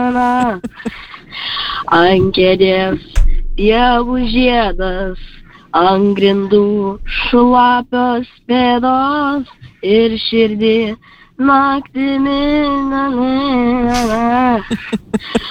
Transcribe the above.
Ant kėdės pievų žiedas, ant grindų šlapios pėdos ir širdį naktimi.